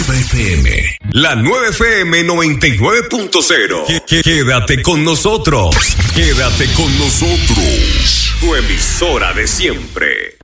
FM. La 9 FM 99.0. Quédate con nosotros. Quédate con nosotros. Tu emisora de siempre.